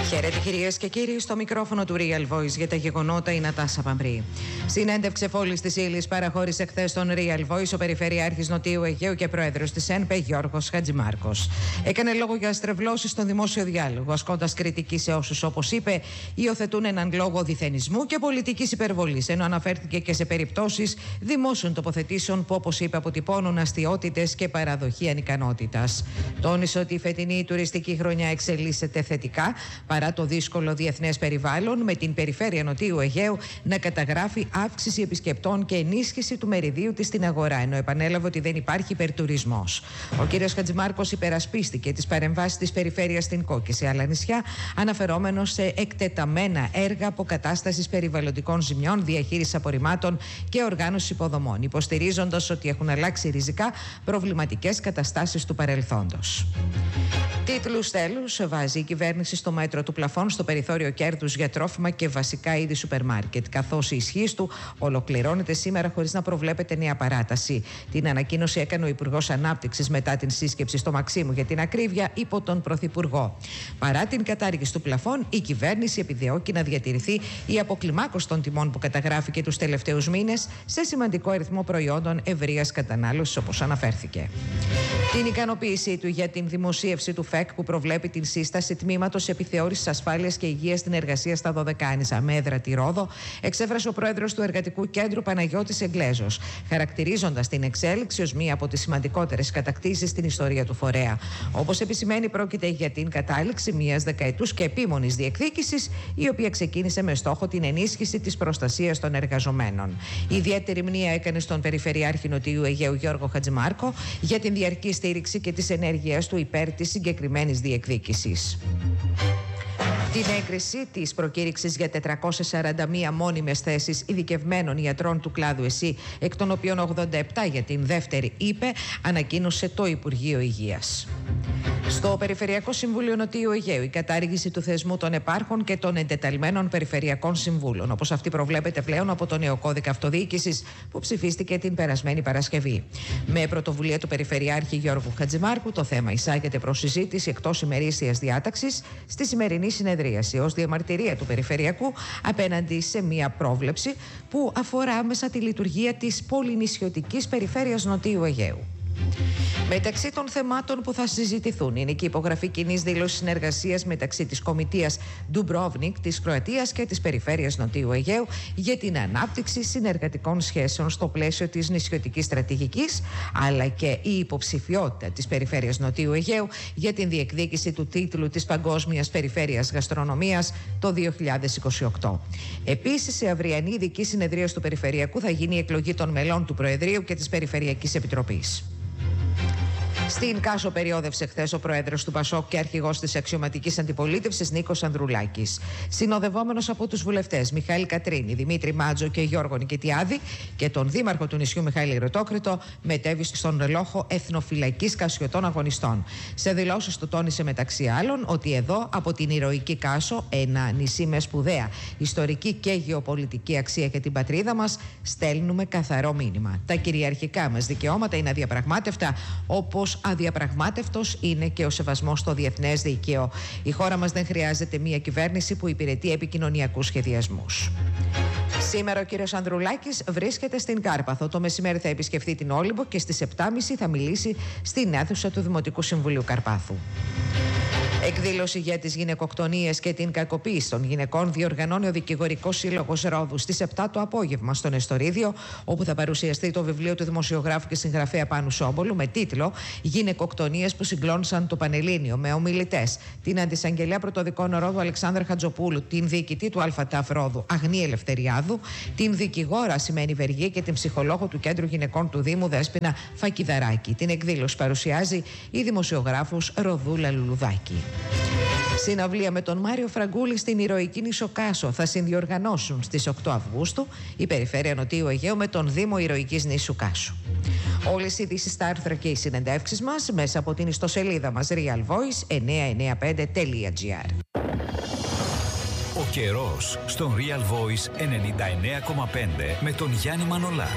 Χαίρετε κυρίες και κύριοι, στο μικρόφωνο του Real Voice για τα γεγονότα η Νατάσα Παμπρή. Συνέντευξη φόλης της ύλης παραχώρησε χθες στον Real Voice ο Περιφερειάρχης Νοτιού Αιγαίου και Πρόεδρος της ΕΝΠΕ Γιώργος Χατζημάρκος. Έκανε λόγο για στρεβλώσεις στον δημόσιο διάλογο, ασκώντας κριτική σε όσους, όπως είπε, υιοθετούν έναν λόγο διθενισμού και πολιτικής υπερβολής, ενώ αναφέρθηκε και σε περιπτώσεις δημόσιων τοποθετήσεων που, όπως είπε, αποτυπώνουν αστιότητες και παραδοχή ανικανότητας. Τόνισε ότι η φετινή τουριστική χρονιά εξελίσσεται θετικά, παρά το δύσκολο διεθνές περιβάλλον, με την περιφέρεια Νοτιού Αιγαίου να καταγράφει αύξηση επισκεπτών και ενίσχυση του μεριδίου της στην αγορά, ενώ επανέλαβε ότι δεν υπάρχει υπερτουρισμός. Ο κ. Χατζημάρκος υπερασπίστηκε τις παρεμβάσεις της περιφέρειας στην ΚΟ και σε άλλα νησιά, αναφερόμενος σε εκτεταμένα έργα αποκατάστασης περιβαλλοντικών ζημιών, διαχείρισης απορριμμάτων και οργάνωση υποδομών, υποστηρίζοντας ότι έχουν αλλάξει ριζικά προβληματικές καταστάσεις του παρελθόντος. Τίτλους τέλους βάζει η κυβέρνηση στο μέτρο του πλαφών στο περιθώριο κέρδους για τρόφιμα και βασικά είδη σούπερ μάρκετ, καθώς η ισχύς του ολοκληρώνεται σήμερα χωρίς να προβλέπεται νέα παράταση. Την ανακοίνωση έκανε ο Υπουργός Ανάπτυξης μετά την σύσκεψη στο Μαξίμου, για την ακρίβεια, υπό τον Πρωθυπουργό. Παρά την κατάργηση του πλαφών, η κυβέρνηση επιδιώκει να διατηρηθεί η αποκλιμάκωση των τιμών που καταγράφηκε τους τελευταίους μήνες σε σημαντικό αριθμό προϊόντων ευρείας κατανάλωσης, όπως αναφέρθηκε. Την ικανοποίησή του για την δημοσίευση του ΦΕΚ που προβλέπει την σύσταση τμήματος επιθεώρησης ασφάλειας και υγείας στην εργασία στα Δωδεκάνησα με έδρα τη Ρόδο, εξέφρασε ο πρόεδρος του Εργατικού Κέντρου Παναγιώτης Εγγλέζος, χαρακτηρίζοντας την εξέλιξη ως μία από τις σημαντικότερες κατακτήσεις στην ιστορία του φορέα. Όπως επισημαίνει, πρόκειται για την κατάληξη μιας δεκαετούς και επίμονης διεκδίκησης, η οποία ξεκίνησε με στόχο την ενίσχυση της προστασίας των εργαζομένων. Η ιδιαίτερη μνήα έκανε στον Περιφερειάρχη Νοτιού Αιγαίου Γιώργο Χατζημάρκο για την διαρκή στήριξη και τις ενέργειές του υπέρ της συγκεκριμένης διεκδίκησης. Την έγκριση της προκήρυξης για 441 μόνιμες θέσεις ειδικευμένων ιατρών του κλάδου ΕΣΥ, εκ των οποίων 87 για την δεύτερη είπε, ανακοίνωσε το Υπουργείο Υγείας. Στο Περιφερειακό Συμβούλιο Νοτιού Αιγαίου, η κατάργηση του θεσμού των επάρχων και των εντεταλμένων περιφερειακών συμβούλων, όπως αυτή προβλέπεται πλέον από το νέο κώδικα αυτοδιοίκησης που ψηφίστηκε την περασμένη Παρασκευή. Με πρωτοβουλία του Περιφερειάρχη Γιώργου Χατζημάρκου, το θέμα εισάγεται προς συζήτηση εκτός ημερήσιας διάταξης στη σημερινή συνεδρίαση, ως διαμαρτυρία του Περιφερειακού απέναντι σε μία πρόβλεψη που αφορά μέσα τη λειτουργία της πολυνησιωτικής περιφέρειας Νοτιού Αιγαίου. Μεταξύ των θεμάτων που θα συζητηθούν είναι και η υπογραφή κοινής δήλωσης συνεργασίας μεταξύ της Κομιτείας Ντουμπρόβνικ της Κροατίας και της Περιφέρειας Νοτιού Αιγαίου για την ανάπτυξη συνεργατικών σχέσεων στο πλαίσιο της νησιωτικής στρατηγικής, αλλά και η υποψηφιότητα της Περιφέρειας Νοτιού Αιγαίου για την διεκδίκηση του τίτλου της Παγκόσμιας Περιφέρειας Γαστρονομίας το 2028. Επίσης, σε αυριανή ειδική συνεδρία του Περιφερειακού θα γίνει η εκλογή των μελών του Προεδρείου και της Περιφερειακής Επιτροπής. Στην Κάσο περιόδευσε χθες ο πρόεδρος του ΠΑΣΟΚ και αρχηγός της αξιωματικής αντιπολίτευσης Νίκος Ανδρουλάκης. Συνοδευόμενος από τους βουλευτές Μιχαήλ Κατρίνη, Δημήτρη Μάτζο και Γιώργο Νικητιάδη και τον δήμαρχο του νησιού Μιχαήλ Ρωτόκριτο, μετέβη στον λόχο εθνοφυλακής Κασιωτών Αγωνιστών. Σε δηλώσεις του τόνισε μεταξύ άλλων ότι εδώ από την ηρωική Κάσο, ένα νησί με σπουδαία ιστορική και γεωπολιτική αξία για την πατρίδα μας, στέλνουμε καθαρό μήνυμα. Τα κυριαρχικά μας δικαιώματα είναι αδιαπραγμάτευτα, όπως αδιαπραγμάτευτος είναι και ο σεβασμός στο διεθνές δίκαιο. Η χώρα μας δεν χρειάζεται μια κυβέρνηση που υπηρετεί επικοινωνιακούς σχεδιασμούς. Σήμερα ο κύριος Ανδρουλάκης βρίσκεται στην Κάρπαθο. Το μεσημέρι θα επισκεφθεί την Όλυμπο και στις 7.30 θα μιλήσει στην αίθουσα του Δημοτικού Συμβουλίου Καρπάθου. Εκδήλωση για τις γυναικοκτονίες και την κακοποίηση των γυναικών διοργανώνει ο Δικηγορικός Σύλλογος Ρόδου στις 7 το απόγευμα στον Εστορίδιο, όπου θα παρουσιαστεί το βιβλίο του δημοσιογράφου και συγγραφέα Πάνου Σόμπολου με τίτλο «Γυναικοκτονίες που συγκλώνησαν το Πανελλήνιο», με ομιλητές την Αντισαγγελέα Πρωτοδικών Ρόδου Αλεξάνδρα Χατζοπούλου, την διοικητή του ΑΤΑΦ Ρόδου Αγνή Ελευθεριάδου, την δικηγόρα Σημαίνει Βεργή και την ψυχολόγο του Κέντρου Γυναικών του Δήμου Δέσποινα Φακιδαράκη. Την εκδήλωση παρουσιάζει η δημοσιογράφος Ροδούλα Λουλουδάκη. Συναυλία με τον Μάριο Φραγκούλη στην ηρωική νήσο Κάσο θα συνδιοργανώσουν στις 8 Αυγούστου η Περιφέρεια Νοτιού Αιγαίου με τον Δήμο Ηρωικής νήσου Κάσου. Όλες οι ειδήσεις στα άρθρα και οι συνεντεύξεις μας μέσα από την ιστοσελίδα μας realvoice995.gr. Ο καιρός στον Real Voice 99,5 με τον Γιάννη Μανολά.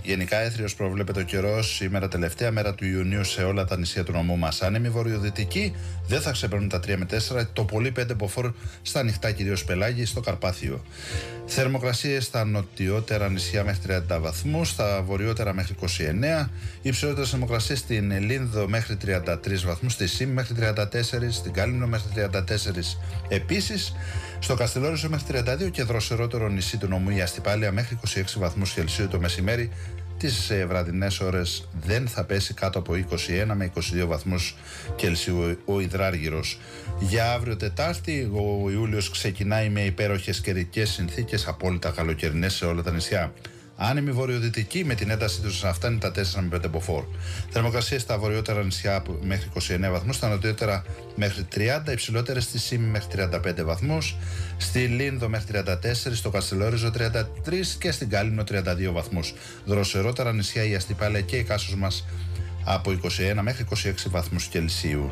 Γενικά έθριος προβλέπεται ο καιρός σήμερα, τελευταία μέρα του Ιουνίου, σε όλα τα νησιά του νομού μας. Άνεμοι βορειοδυτικοί δεν θα ξεπερνούν τα 3 με 4, το πολύ 5 μποφόρ στα ανοιχτά, κυρίως πελάγι, στο Καρπάθιο. Θερμοκρασίες στα νοτιότερα νησιά μέχρι 30 βαθμούς, στα βορειότερα μέχρι 29, υψηλότερες θερμοκρασίες στην Λίνδο μέχρι 33 βαθμούς, στη Σύμ μέχρι 34, στην Κάλυμνο μέχρι 34 επίσης, στο Καστελόριζο μέχρι 32 και δροσερότερο νησί του νομού η Αστυπάλεια μέχρι 26 βαθμούς Κελσίου. Το μεσημέρι τις βραδινές ώρες δεν θα πέσει κάτω από 21 με 22 βαθμούς Κελσίου ο υδράργυρος. Για αύριο Τετάρτη ο Ιούλιος ξεκινάει με υπέροχες καιρικές συνθήκες, απόλυτα καλοκαιρινές σε όλα τα νησιά. Άνεμη βορειοδυτική με την ένταση τους να φτάνει τα 4 με 5 μποφόρ. Θερμοκρασίες στα βορειότερα νησιά μέχρι 29 βαθμούς, στα νοτιότερα μέχρι 30, υψηλότερες στη Σύμη μέχρι 35 βαθμούς, στη Λίνδο μέχρι 34, στο Καστελόριζο 33 και στην Κάλυμνο 32 βαθμούς. Δροσερότερα νησιά η Αστυπάλεια και η Κάσος μας από 21 μέχρι 26 βαθμούς Κελσίου.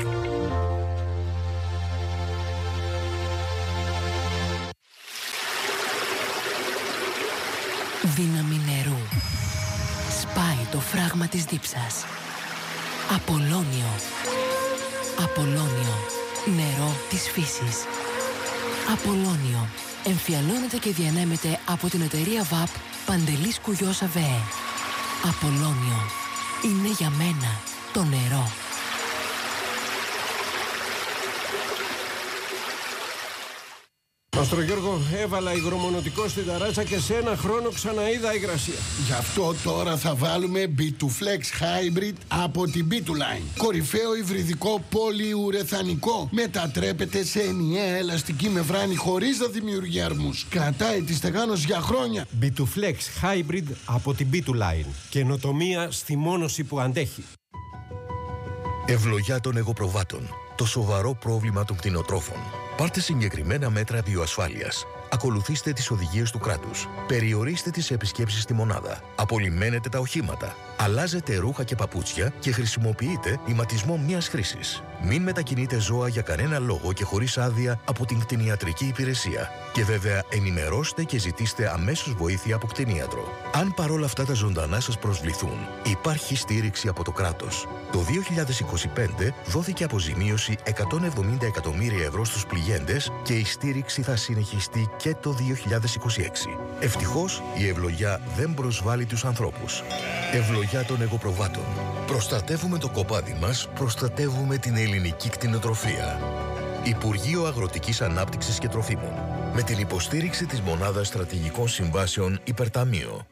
Δύναμη νερού. Σπάει το φράγμα της δίψας. Απολώνιο. Απολώνιο. Νερό της φύσης. Απολώνιο. Εμφιαλώνεται και διανέμεται από την εταιρεία ΒΑΠ Παντελής Κουγιός ΑΒΕ. Απολώνιο. Είναι για μένα το νερό. Μάστρο Γιώργο, έβαλα υγρομονωτικό στην ταράτσα και σε ένα χρόνο ξαναείδα υγρασία. Γι' αυτό τώρα θα βάλουμε B2Flex Hybrid από την B2Line. Κορυφαίο υβριδικό πολυουρεθανικό. Μετατρέπεται σε ενιαία ελαστική μεμβράνη χωρίς να δημιουργεί αρμούς. Κρατάει τη στεγάνωση για χρόνια. B2Flex Hybrid από την B2Line. Καινοτομία στη μόνωση που αντέχει. Ευλογιά των εγωπροβάτων. Το σοβαρό πρόβλημα των κτηνοτρόφων. Πάρτε συγκεκριμένα μέτρα βιοασφάλειας. Ακολουθήστε τις οδηγίες του κράτους. Περιορίστε τις επισκέψεις στη μονάδα. Απολυμμένετε τα οχήματα. Αλλάζετε ρούχα και παπούτσια και χρησιμοποιείτε ηματισμό μιας χρήσης. Μην μετακινείτε ζώα για κανένα λόγο και χωρίς άδεια από την κτηνιατρική υπηρεσία. Και βέβαια ενημερώστε και ζητήστε αμέσως βοήθεια από κτηνίατρο. Αν παρόλα αυτά τα ζωντανά σας προσβληθούν, υπάρχει στήριξη από το κράτος. Το 2025 δόθηκε αποζημίωση 170 εκατομμύρια ευρώ στους πληγέντες και η στήριξη θα συνεχιστεί και το 2026. Ευτυχώς η ευλογιά δεν προσβάλλει τους ανθρώπους. Ευλογιά των εγωπροβάτων. Προστατεύουμε το κοπάδι μας, προστατεύουμε την ελληνική κτηνοτροφία. Υπουργείο Αγροτικής Ανάπτυξης και Τροφίμων. Με την υποστήριξη της Μονάδας Στρατηγικών Συμβάσεων Υπερταμείο.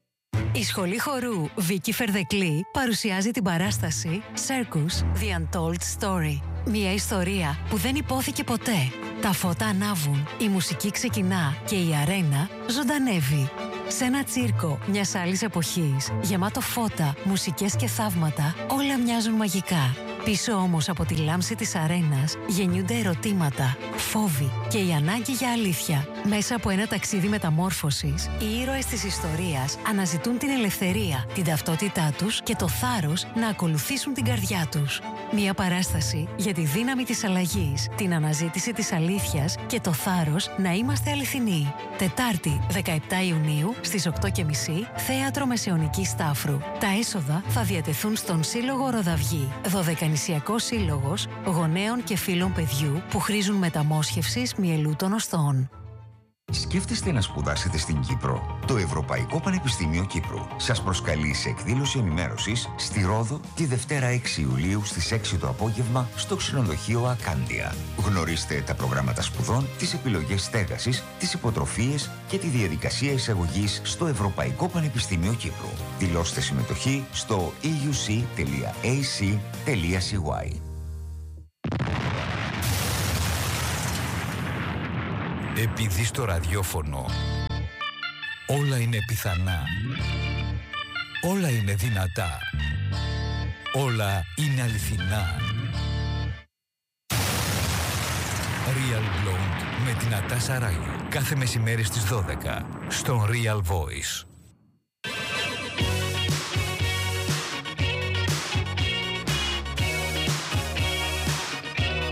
Η Σχολή Χορού Βίκη Φερδεκλή παρουσιάζει την παράσταση Circus The Untold Story. Μια ιστορία που δεν υπόθηκε ποτέ. Τα φώτα ανάβουν, η μουσική ξεκινά και η αρένα ζωντανεύει. Σε ένα τσίρκο μιας άλλης εποχής, γεμάτο φώτα, μουσικές και θαύματα, όλα μοιάζουν μαγικά. Πίσω όμως από τη λάμψη της αρένας γεννιούνται ερωτήματα, φόβοι και η ανάγκη για αλήθεια. Μέσα από ένα ταξίδι μεταμόρφωσης, οι ήρωες της ιστορίας αναζητούν την ελευθερία, την ταυτότητά τους και το θάρρος να ακολουθήσουν την καρδιά τους. Μια παράσταση για τη δύναμη της αλλαγής, την αναζήτηση της αλήθειας και το θάρρος να είμαστε αληθινοί. Τετάρτη 17 Ιουνίου στις 8:30, Θέατρο Μεσαιωνικής Στάφρου. Τα έσοδα θα διατεθούν στον Σύλλογο Ροδαυγή, Δωδεκανησιακός Σύλλογος Γονέων και Φίλων Παιδιού που χρήζουν μεταμόσχευσης μυελού των οστών. Σκέφτεστε να σπουδάσετε στην Κύπρο? Το Ευρωπαϊκό Πανεπιστήμιο Κύπρου σας προσκαλεί σε εκδήλωση ενημέρωσης στη Ρόδο τη Δευτέρα 6 Ιουλίου στις 6 το απόγευμα στο ξενοδοχείο Ακάντια. Γνωρίστε τα προγράμματα σπουδών, τις επιλογές στέγασης, τις υποτροφίες και τη διαδικασία εισαγωγής στο Ευρωπαϊκό Πανεπιστήμιο Κύπρου. Δηλώστε συμμετοχή στο euc.ac.cy. Επειδή στο ραδιόφωνο όλα είναι πιθανά, όλα είναι δυνατά, όλα είναι αληθινά. Real Blonde με την Νατάσα Ράγιου. Κάθε μεσημέρι στις 12 στον Real Voice.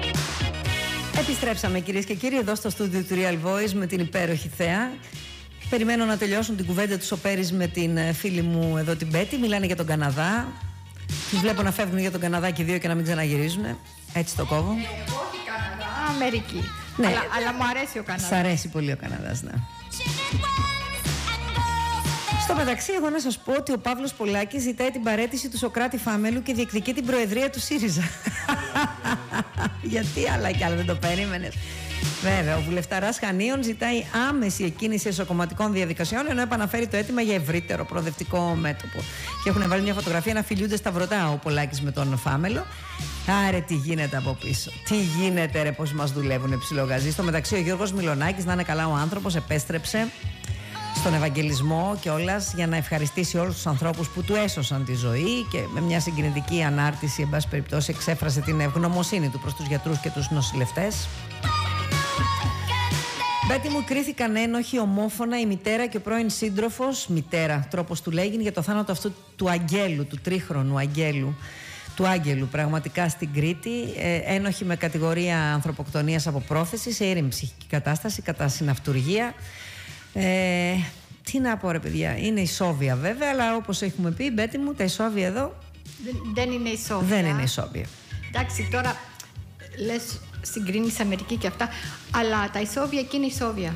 Επιστρέψαμε κυρίες και κύριοι εδώ στο στούντιο του Real Voice με την υπέροχη Θέα. Περιμένω να τελειώσουν την κουβέντα τους ο Πέρης με την φίλη μου εδώ την Μπέτη. Μιλάνε για τον Καναδά. Τους βλέπω να φεύγουν για τον Καναδά και 2 και να μην ξαναγυρίζουν. Έτσι το κόβω. Όχι Καναδά, Αμερική. Ναι. Αλλά μου αρέσει ο Καναδάς. Σ' αρέσει πολύ ο Καναδάς, ναι. Στο μεταξύ, εγώ να σας πω ότι ο Παύλος Πολάκης ζητάει την παραίτηση του Σωκράτη Φάμελου και διεκδικεί την προεδρία του ΣΥΡΙΖΑ. Γιατί άλλα κι άλλα δεν το περίμενες. Βέβαια, ο βουλευταράς Χανίων ζητάει άμεση εκκίνηση εσωκομματικών διαδικασιών, ενώ επαναφέρει το αίτημα για ευρύτερο προοδευτικό μέτωπο. Και έχουν βάλει μια φωτογραφία να φιλιούνται σταυρωτά ο Πολάκης με τον Φάμελο. Άρε, τι γίνεται από πίσω. Τι γίνεται, ρε, πώς μας δουλεύουν ψιλογαζί. Στο μεταξύ, ο Γιώργος Μιλονάκης, να είναι καλά ο άνθρωπος, επέστρεψε στον Ευαγγελισμό κιόλας για να ευχαριστήσει όλους τους ανθρώπους που του έσωσαν τη ζωή και με μια συγκινητική ανάρτηση, εν πάση περιπτώσει, εξέφρασε την ευγνωμοσύνη του προς τους γιατρούς και τους νοσηλευτές. Μπέτη μου, κρίθηκαν ένοχοι ομόφωνα η μητέρα και ο πρώην σύντροφος, μητέρα τρόπος του λέγειν, για το θάνατο αυτού του Αγγέλου, του τρίχρονου Αγγέλου, του Άγγελου, πραγματικά στην Κρήτη. Ένοχοι με κατηγορία ανθρωποκτονίας από πρόθεση, σε ήρεμη ψυχική κατάσταση, κατά συναυτουργία. Τι να πω, ρε παιδιά, είναι ισόβια βέβαια, αλλά όπως έχουμε πει, Μπέτη μου, τα ισόβια εδώ δεν είναι ισόβια. Δεν είναι ισόβια. Εντάξει, τώρα λες συγκρίνεις Αμερική και αυτά, αλλά τα ισόβια εκεί είναι ισόβια.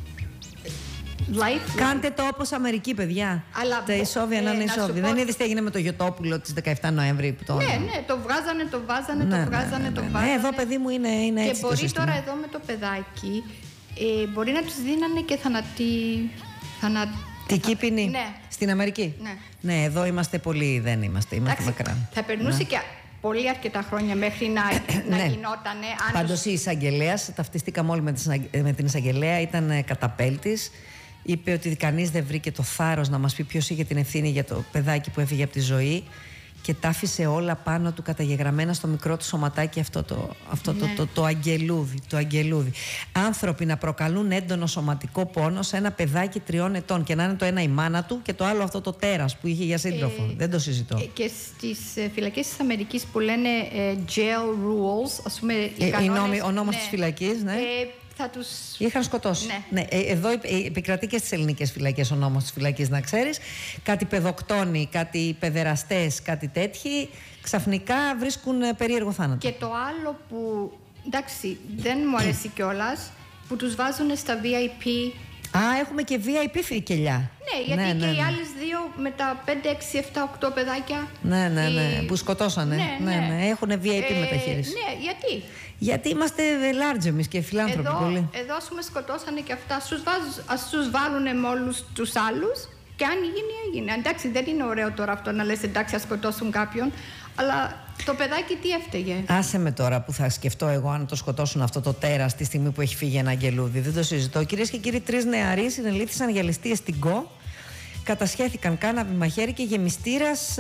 Κάντε το όπως Αμερική, παιδιά. Αλλά τα ισόβια να είναι ισόβια. Δεν είδες τι έγινε με το Γιωτόπουλο της 17 Νοέμβρη που το. Ναι, το βγάζανε, το βάζανε, το βγάζανε, το βάζανε. Εδώ, παιδί μου, είναι έτσι. Και μπορεί τώρα εδώ με το παιδάκι, μπορεί να τους δίνανε και θανατική ποινή. Ναι. Στην Αμερική. Ναι, εδώ είμαστε πολύ, δεν είμαστε μακρά. Θα περνούσε και πολύ αρκετά χρόνια μέχρι να γινότανε. Πάντως η εισαγγελέας, ταυτιστήκαμε όλοι με την εισαγγελέα, ήταν καταπέλτης. Είπε ότι κανείς δεν βρήκε το θάρρος να μας πει ποιος είχε την ευθύνη για το παιδάκι που έφυγε από τη ζωή και τα άφησε όλα πάνω του καταγεγραμμένα στο μικρό του σωματάκι το αγγελούδι. Άνθρωποι να προκαλούν έντονο σωματικό πόνο σε ένα παιδάκι 3 ετών και να είναι το ένα η μάνα του και το άλλο αυτό το τέρας που είχε για σύντροφο. Δεν το συζητώ. Και στις φυλακές της Αμερικής που λένε jail rules, ας πούμε, οι κανόνες, ο νόμος της φυλακής, ναι. Θα τους είχαν σκοτώσει. Ναι. Εδώ επικρατεί και στις ελληνικές φυλακές ο νόμος της φυλακής, να ξέρεις. Κάτι παιδοκτόνοι, κάτι παιδεραστές, κάτι τέτοιοι, ξαφνικά βρίσκουν περίεργο θάνατο. Και το άλλο που, εντάξει, δεν μου αρέσει κιόλας, που τους βάζουν στα VIP. Έχουμε και VIP φικελιά. Ναι, γιατί και οι άλλες 2 με τα 5, 6, 7, 8 παιδάκια. Ναι, που σκοτώσανε. Ναι. Έχουν VIP μεταχείριση. Ναι, γιατί? Γιατί είμαστε large εμείς και φιλάνθρωποι πολύ. Εδώ, ας πούμε, σκοτώσανε και αυτά. Ας τους βάλουν με όλους τους άλλους και αν έγινε. Εντάξει, δεν είναι ωραίο τώρα αυτό να λες εντάξει, ας σκοτώσουν κάποιον. Αλλά το παιδάκι τι έφταιγε? Άσε με τώρα που θα σκεφτώ εγώ αν το σκοτώσουν αυτό το τέρας τη στιγμή που έχει φύγει ένα αγγελούδι. Δεν το συζητώ. Κυρίες και κύριοι, 3 νεαροί συνελήφθησαν για ληστείες στην ΚΟ. Κατασχέθηκαν κάναβι, μαχαίρι και γεμιστήρας.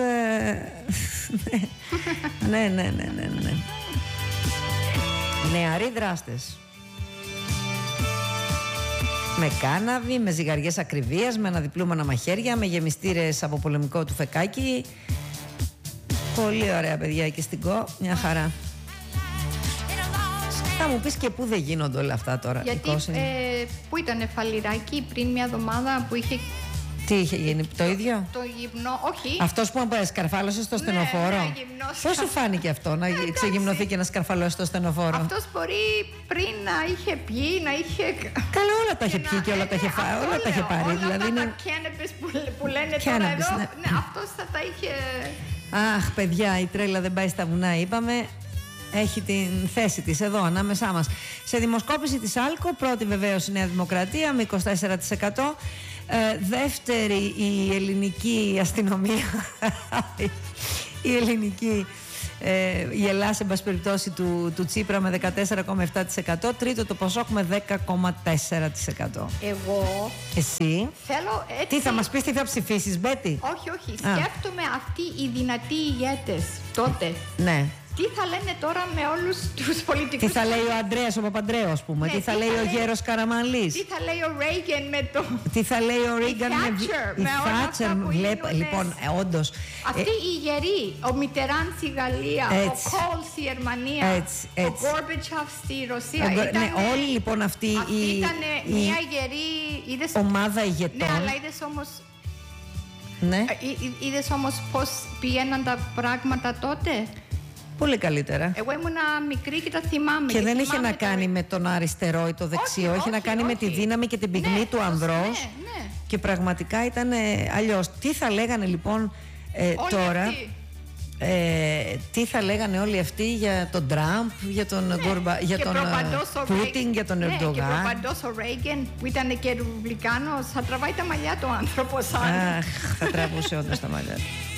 Ναι. Νεαροί δράστες. Με κάναβι, με ζυγαριές ακριβίας, με αναδιπλούμενα μαχαίρια, με γεμιστήρες από πολεμικό του φεκάκι. Πολύ ωραία παιδιά εκεί στην ΚΟ, μια χαρά. Θα μου πεις και πού δεν γίνονται όλα αυτά τώρα? Γιατί πού ήταν Φαλιράκι πριν μια εβδομάδα που είχε... Τι είχε γίνει, το ίδιο? Το γυμνό, όχι. Αυτός που σκαρφάλωσε στο στενοφόρο. Ναι, πώς σου φάνηκε αυτό να ξεγυμνοθεί και να σκαρφαλώσει στο στενοφόρο? Αυτός μπορεί πριν να είχε πιει, να είχε... Καλά, όλα τα είχε πιει και όλα τα είχε φάει, όλα τα είχε πάρει. Όλα δηλαδή αυτά είναι... τα κένεπες που λένε τώρα εδώ, ναι, αυτός θα τα είχε... Αχ, παιδιά, η τρέλα δεν πάει στα βουνά, είπαμε. Έχει την θέση της εδώ, ανάμεσά μας. Σε δημοσκόπηση της ΑΛΚΟ, πρώτη βεβαίως η Νέα Δημοκρατία με 24%. Δεύτερη η ελληνική αστυνομία, η Ελλάδα, εν πάση περιπτώσει, του Τσίπρα με 14,7%. Τρίτο το Πασόκ με 10,4%. Εγώ εσύ θέλω έτσι... Τι θα μας πεις, τι θα ψηφίσεις, Μπέτη? Όχι, σκέφτομαι αυτοί οι δυνατοί ηγέτες τότε. Ναι. Τι θα λένε τώρα με όλους τους πολιτικούς. Τι θα λέει ο Αντρέας ο Παπαντρέου, ας πούμε. Ναι, τι θα λέει ο Γέρος Καραμανλής. Τι θα λέει ο Ρέιγκεν με το. Τι θα λέει ο Ρίγκαν με όλα αυτά που βλέπω. Λοιπόν, όντως. Αυτοί οι γεροί, ο Μιτεράν στη Γαλλία, ο Κόλ στη Γερμανία, ο Γκόρμπατσοφ στη Ρωσία. Ναι, όλοι λοιπόν αυτοί ήταν μια γερή ομάδα ηγετών. Ναι, αλλά είδες όμως. Ναι. Είδες όμως πώς πήγαιναν τα πράγματα τότε. Πολύ καλύτερα. Εγώ ήμουνα μικρή και τα θυμάμαι. Και δεν είχε να κάνει με τον αριστερό ή το δεξιό. Είχε να κάνει με τη δύναμη και την πυγμή του ανδρός. Ναι. Και πραγματικά ήταν αλλιώς. Τι θα λέγανε λοιπόν τώρα. Τι θα λέγανε όλοι αυτοί για τον Τραμπ, για τον Πούτιν, για τον Ερντογάν. Και προπαντός ο Ρέιγκεν που ήταν και ρεπουμπλικάνος, θα τραβάει τα μαλλιά του άνθρωπος. Αχ, θα τραβούσε όντως τα μαλλιά του.